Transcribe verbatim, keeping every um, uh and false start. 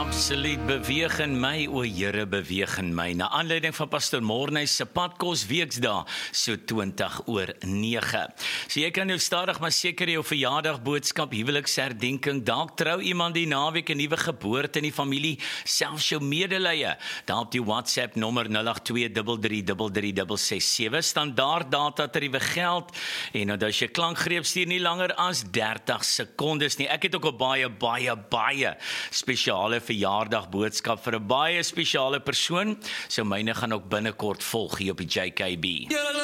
Absoluut, beweeg in my, o Here, beweeg in my. Na aanleiding van Pastor Morney se padkos weksdae, so twintig oor nege. So jy kan nou stadig maar seker jou verjaardag boodskap, huweliksherdenking, dalk trou iemand die naweek, 'n nuwe geboorte in die familie, selfs jou medelee. Daar op die WhatsApp nommer nul agt twee drie drie drie drie ses ses sewe, standaard data tariewe geld, en nou as jy klankgreep stuur nie langer as dertig sekondes nie. Ek het ook 'n baie, baie, baie spesiale verjaardag boodskap vir 'n baie spesiale persoon, so myne gaan ook binnekort volg hier op die J K B.